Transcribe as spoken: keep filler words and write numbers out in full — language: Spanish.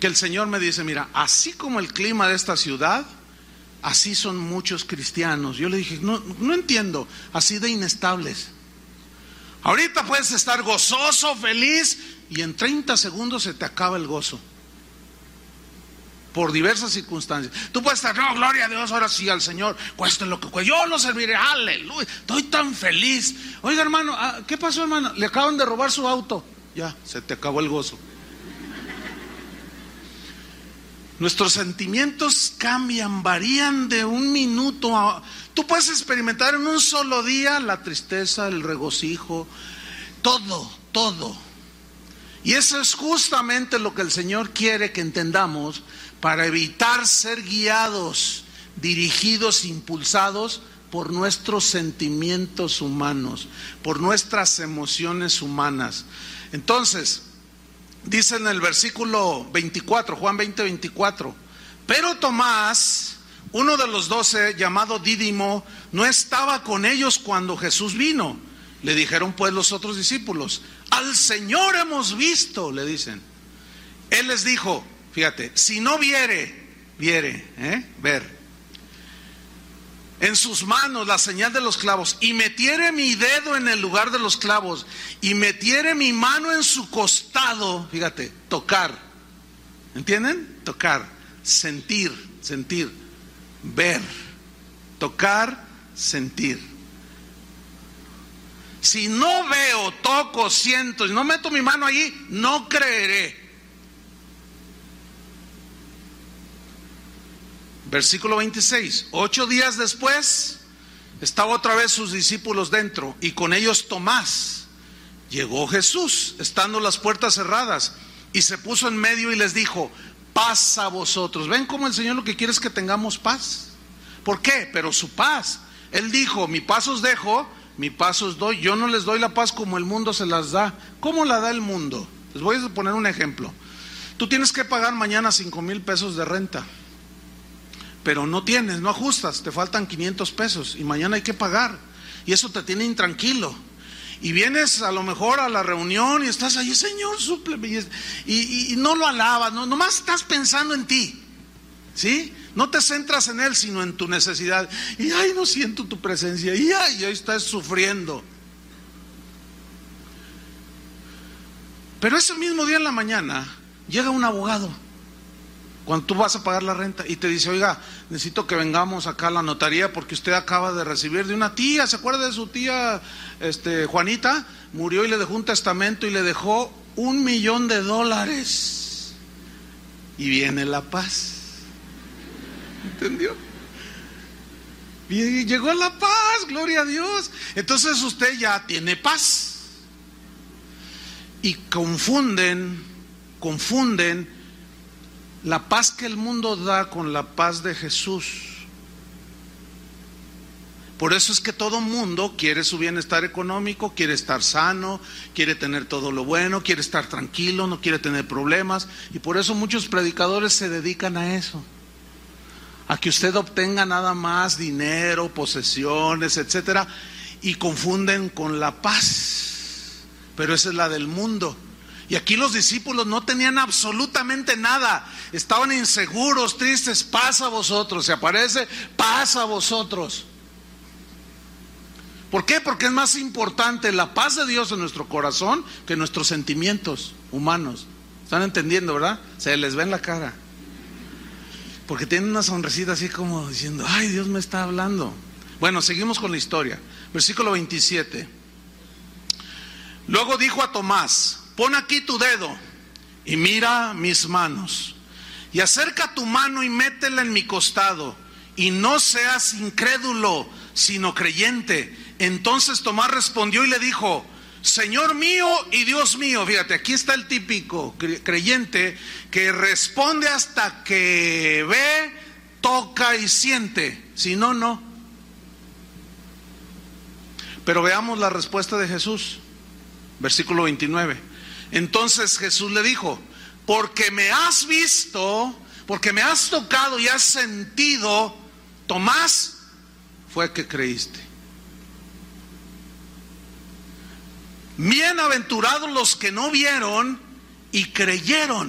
que el Señor me dice, mira, así como el clima de esta ciudad, así son muchos cristianos. Yo le dije, no, no entiendo, así de inestables. Ahorita puedes estar gozoso, feliz, y en treinta segundos se te acaba el gozo. Por diversas circunstancias. Tú puedes estar, no, gloria a Dios, ahora sí al Señor, cueste lo que cueste, yo lo serviré, aleluya, estoy tan feliz. Oiga, hermano, ¿qué pasó, hermano? Le acaban de robar su auto. Ya, se te acabó el gozo. Nuestros sentimientos cambian, varían de un minuto a... Tú puedes experimentar en un solo día la tristeza, el regocijo, todo, todo. Y eso es justamente lo que el Señor quiere que entendamos para evitar ser guiados, dirigidos, impulsados por nuestros sentimientos humanos, por nuestras emociones humanas. Entonces, dice en el versículo veinticuatro, Juan veinte, veinticuatro, pero Tomás, uno de los doce, llamado Dídimo, no estaba con ellos cuando Jesús vino. Le dijeron pues los otros discípulos, al Señor hemos visto, le dicen. Él les dijo, fíjate, si no viere, viere, ¿eh? ver, en sus manos la señal de los clavos, y metiere mi dedo en el lugar de los clavos, y metiere mi mano en su costado, fíjate, tocar, ¿entienden? Tocar, sentir, sentir, ver, tocar, sentir. Si no veo, toco, siento y no meto mi mano allí, no creeré. Versículo veintiséis. Ocho días después, estaban otra vez sus discípulos dentro, y con ellos Tomás. Llegó Jesús, estando las puertas cerradas, y se puso en medio y les dijo, paz a vosotros. ¿Ven cómo el Señor lo que quiere es que tengamos paz? ¿Por qué? Pero su paz. Él dijo, mi paz os dejo, mi paz os doy. Yo no les doy la paz como el mundo se las da. ¿Cómo la da el mundo? Les voy a poner un ejemplo. Tú tienes que pagar mañana cinco mil pesos de renta, pero no tienes, no ajustas, te faltan quinientos pesos y mañana hay que pagar, y eso te tiene intranquilo. Y vienes a lo mejor a la reunión y estás ahí, Señor, súpleme, y, y, y no lo alabas, no, nomás estás pensando en ti, ¿sí? No te centras en Él, sino en tu necesidad. Y ay, no siento tu presencia, y ay, ahí estás sufriendo. Pero ese mismo día en la mañana llega un abogado cuando tú vas a pagar la renta y te dice, oiga, necesito que vengamos acá a la notaría porque usted acaba de recibir de una tía, ¿se acuerda de su tía este, Juanita? Murió y le dejó un testamento y le dejó un millón de dólares. Y viene la paz. ¿Entendió? Y llegó la paz, gloria a Dios. Entonces usted ya tiene paz. Y confunden, confunden la paz que el mundo da con la paz de Jesús. Por eso es que todo mundo quiere su bienestar económico, quiere estar sano, quiere tener todo lo bueno, quiere estar tranquilo, no quiere tener problemas. Y por eso muchos predicadores se dedican a eso, a que usted obtenga nada más dinero, posesiones, etcétera, y confunden con la paz. Pero esa es la del mundo. Y aquí los discípulos no tenían absolutamente nada, estaban inseguros, tristes. Paz a vosotros, se aparece, paz a vosotros. ¿Por qué? Porque es más importante la paz de Dios en nuestro corazón que nuestros sentimientos humanos. ¿Están entendiendo, verdad? Se les ve en la cara, porque tienen una sonrisita así como diciendo, ay, Dios me está hablando. Bueno, seguimos con la historia. Versículo veintisiete. Luego dijo a Tomás, pon aquí tu dedo y mira mis manos, y acerca tu mano y métela en mi costado, y no seas incrédulo, sino creyente. Entonces Tomás respondió y le dijo, Señor mío y Dios mío. Fíjate, aquí está el típico creyente que responde hasta que ve, toca y siente, si no, no. Pero veamos la respuesta de Jesús. Versículo veintinueve. Entonces Jesús le dijo, porque me has visto, porque me has tocado y has sentido, Tomás, fue que creíste. Bienaventurados los que no vieron y creyeron.